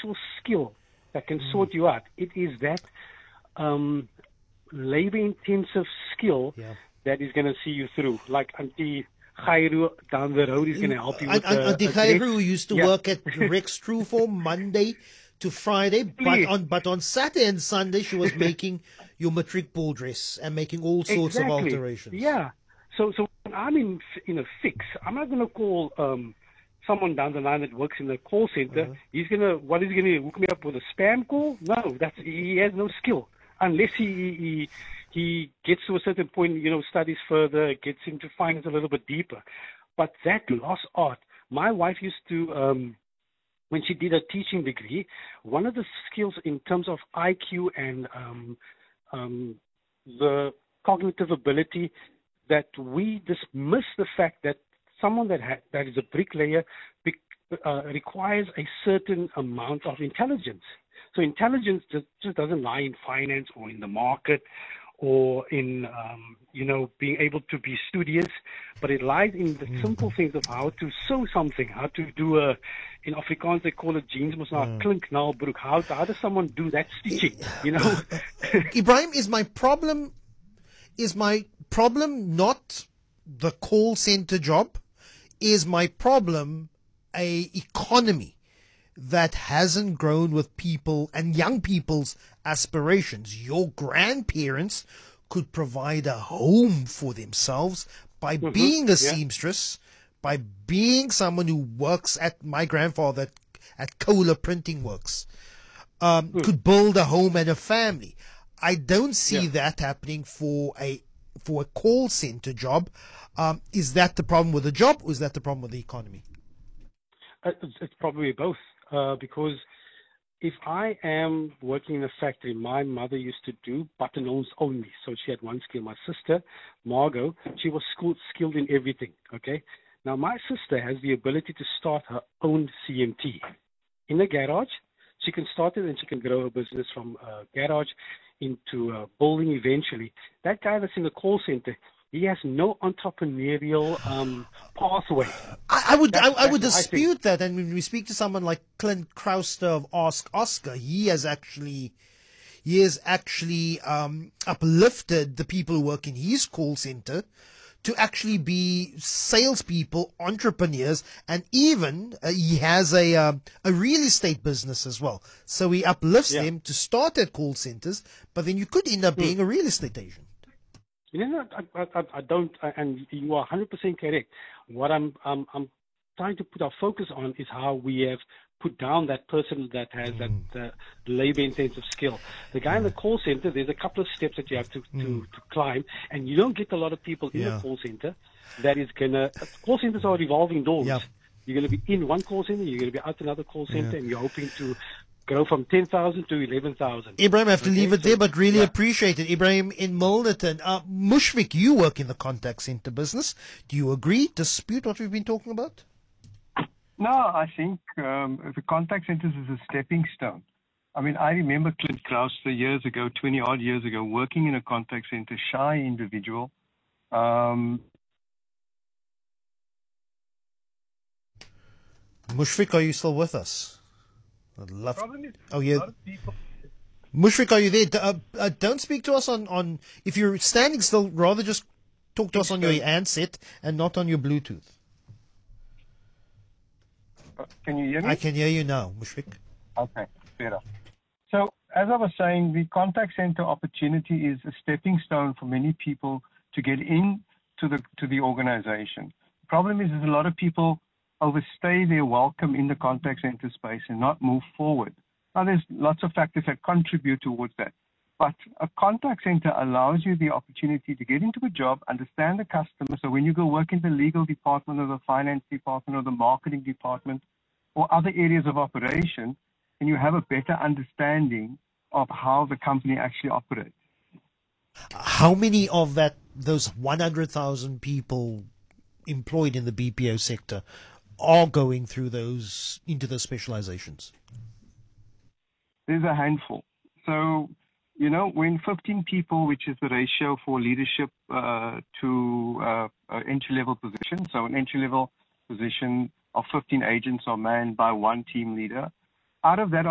actual skill that can sort you out. It is that labor-intensive skill that is going to see you through. Like Auntie Khairu down the road is going to help you with Auntie Khairu used to work at Rex Trueform Monday to Friday, but on Saturday and Sunday she was making your matric ball dress and making all sorts of alterations. Yeah. So when I'm in a fix, I'm not going to call someone down the line that works in the call center. He's going to hook me up with a spam call? No, he has no skill unless he gets to a certain point, studies further, gets into finance a little bit deeper. But that lost art. My wife used to, when she did a teaching degree, one of the skills in terms of IQ and the cognitive ability, that we dismiss the fact that someone that is a bricklayer requires a certain amount of intelligence. So intelligence just doesn't lie in finance or in the market or in, being able to be studious, but it lies in the simple things of how to sew something, how to do in Afrikaans they call it jeans mos na klink na broek. How does someone do that stitching, Ibrahim, is my problem not the call center job? Is my problem a economy that hasn't grown with people and young people's aspirations? Your grandparents could provide a home for themselves by being a seamstress, by being someone who works at my grandfather at Kohler Printing Works, could build a home and a family. I don't see that happening for a call center job. Is that the problem with the job, or is that the problem with the economy? It's probably both. Because if I am working in a factory, my mother used to do buttonholes only. So she had one skill. My sister, Margot, she was skilled in everything. Okay. Now my sister has the ability to start her own CMT in a garage. She can start it and she can grow her business from a garage into a building eventually. That guy that's in the call center, he has no entrepreneurial pathway. I would dispute that. And when we speak to someone like Clint Krauster of Ask Oscar, he has actually uplifted the people who work in his call center to actually be salespeople, entrepreneurs, and even he has a real estate business as well. So he uplifts them to start at call centers, but then you could end up being a real estate agent. I don't, and you are 100% correct. What I'm trying to put our focus on is how we have put down that person that has that labor-intensive skill. The guy in the call center, there's a couple of steps that you have to climb, and you don't get a lot of people in the call center that is call centers are revolving doors. Yeah. You're going to be in one call center, you're going to be out another call center, and you're hoping to grow from 10,000 to 11,000. Ibrahim, I have to leave it there, but really appreciate it. Ibrahim in Milnerton. Mushfiq, you work in the contact center business. Do you agree, dispute what we've been talking about? No, I think the contact centers is a stepping stone. I mean, I remember Clint Krauster years ago, 20-odd years ago, working in a contact center, shy individual. Mushfiq, are you still with us? I'd love. Problem is, a lot of people. Mushfiq, are you there? Don't speak to us on. If you're standing still, rather just talk to us on your handset and not on your Bluetooth. Can you hear me? I can hear you now, Mushfiq. Okay, better. So, as I was saying, the contact center opportunity is a stepping stone for many people to get into the organization. The problem is a lot of people overstay their welcome in the contact center space and not move forward. Now, there's lots of factors that contribute towards that. But a contact center allows you the opportunity to get into a job, understand the customer. So when you go work in the legal department or the finance department or the marketing department or other areas of operation, and you have a better understanding of how the company actually operates. How many of those 100,000 people employed in the BPO sector are going through into those specializations? There's a handful. So, when 15 people, which is the ratio for leadership to entry-level position, so an entry-level position of 15 agents are manned by one team leader, out of that